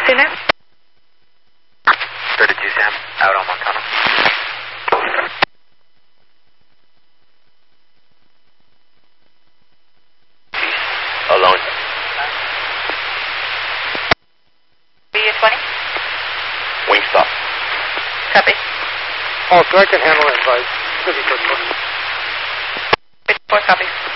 Dinner? 32 Sam, out on Montana. Alone. BU-20? Wingstop. Copy. Oh, so I can handle it by 54. 54, copy.